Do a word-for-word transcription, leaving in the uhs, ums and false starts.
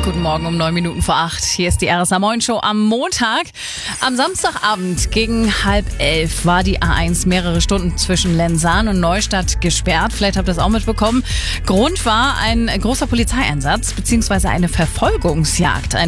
Guten Morgen um neun Minuten vor acht. Hier ist die R S A Moin Show am Montag. Am Samstagabend gegen halb elf war die A eins mehrere Stunden zwischen Lenzahn und Neustadt gesperrt. Vielleicht habt ihr das auch mitbekommen. Grund war ein großer Polizeieinsatz bzw. eine Verfolgungsjagd. Ein